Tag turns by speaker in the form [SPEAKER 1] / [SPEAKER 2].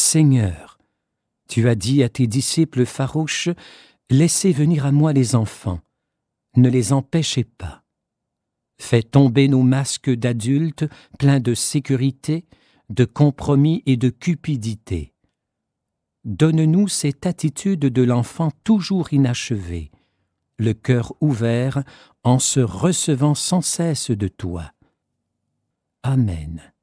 [SPEAKER 1] Seigneur, tu as dit à tes disciples farouches, « Laissez venir à moi les enfants, ne les empêchez pas. » Fais tomber nos masques d'adultes pleins de sécurité, de compromis et de cupidité. Donne-nous cette attitude de l'enfant toujours inachevé, le cœur ouvert en se recevant sans cesse de toi. Amen.